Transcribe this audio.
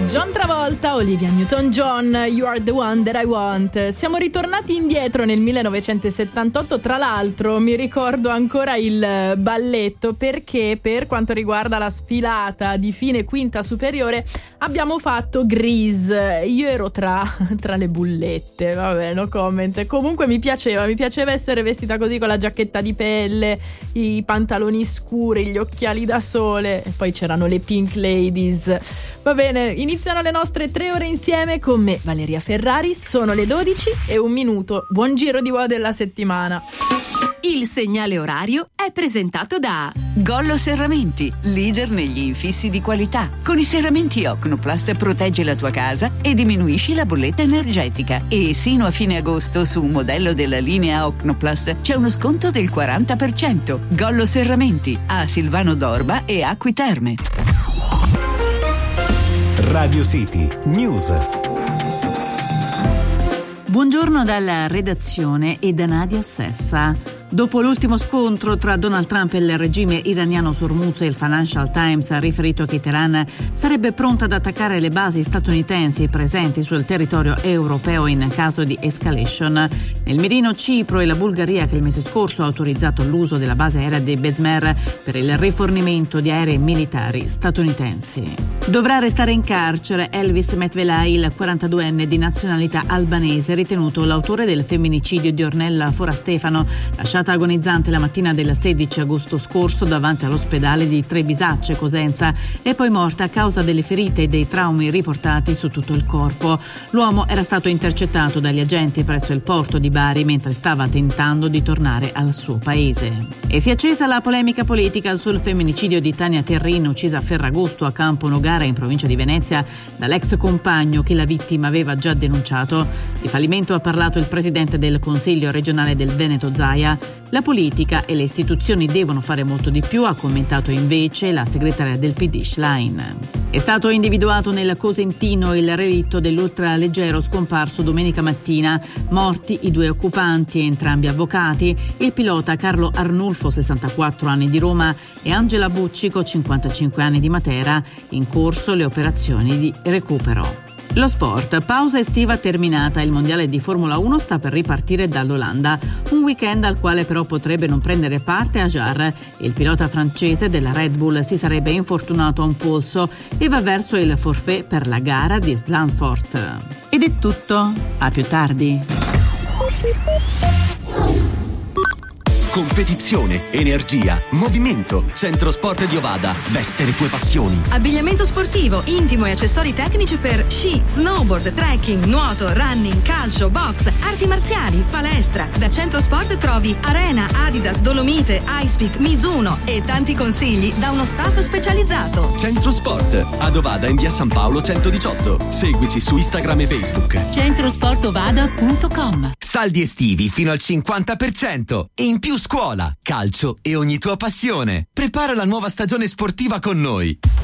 John Travolta, Olivia Newton-John, You Are the One That I Want. Siamo ritornati indietro nel 1978, tra l'altro mi ricordo ancora il balletto, perché per quanto riguarda la sfilata di fine quinta superiore abbiamo fatto Grease. Io ero tra le bullette, vabbè, no comment. Comunque mi piaceva essere vestita così, con la giacchetta di pelle, i pantaloni scuri, gli occhiali da sole, e poi c'erano le Pink Ladies. Va bene, iniziano le nostre 3 ore insieme con me, Valeria Ferrari. Sono le 12:01. Buon giro di uova della settimana. Il segnale orario è presentato da Gollo Serramenti, leader negli infissi di qualità. Con i serramenti Ocnoplast proteggi la tua casa e diminuisci la bolletta energetica. E sino a fine agosto su un modello della linea Ocnoplast c'è uno sconto del 40%. Gollo Serramenti, a Silvano d'Orba e Acqui Terme. Radio City News. Buongiorno dalla redazione e da Nadia Sessa. Dopo l'ultimo scontro tra Donald Trump e il regime iraniano su Hormuz, il Financial Times ha riferito che Teheran sarebbe pronta ad attaccare le basi statunitensi presenti sul territorio europeo in caso di escalation. Nel mirino Cipro e la Bulgaria, che il mese scorso ha autorizzato l'uso della base aerea di Bezmer per il rifornimento di aerei militari statunitensi. Dovrà restare in carcere Elvis Metvelai, il 42enne di nazionalità albanese, ritenuto l'autore del femminicidio di Ornella Forastefano, lasciata agonizzante la mattina del 16 agosto scorso davanti all'ospedale di Trebisacce, Cosenza, e poi morta a causa delle ferite e dei traumi riportati su tutto il corpo. L'uomo era stato intercettato dagli agenti presso il porto di Bari mentre stava tentando di tornare al suo paese. E si è accesa la polemica politica sul femminicidio di Tania Terrin, uccisa a Ferragosto a Campo Nogara in provincia di Venezia dall'ex compagno che la vittima aveva già denunciato. Di fallimento ha parlato il presidente del Consiglio regionale del Veneto Zaia. La politica e le istituzioni devono fare molto di più, ha commentato invece la segretaria del PD Schlein. È stato individuato nel Cosentino il relitto dell'ultraleggero scomparso domenica mattina. Morti i 2 occupanti, entrambi avvocati, il pilota Carlo Arnulfo, 64 anni, di Roma, e Angela Buccico, 55 anni, di Matera. In corso le operazioni di recupero. Lo sport, pausa estiva terminata, il mondiale di Formula 1 sta per ripartire dall'Olanda, un weekend al quale però potrebbe non prendere parte Ajar. Il pilota francese della Red Bull si sarebbe infortunato a un polso e va verso il forfait per la gara di Zandvoort. Ed è tutto, a più tardi. Competizione, energia, movimento. Centro Sport di Ovada. Veste le tue passioni. Abbigliamento sportivo, intimo e accessori tecnici per sci, snowboard, trekking, nuoto, running, calcio, box, arti marziali, palestra. Da Centro Sport trovi Arena, Adidas, Dolomite, Icepeak, Mizuno e tanti consigli da uno staff specializzato. Centro Sport, ad Ovada in via San Paolo 118. Seguici su Instagram e Facebook. Centrosportovada.com. Saldi estivi fino al 50% e in più scuola, calcio e ogni tua passione. Prepara la nuova stagione sportiva con noi.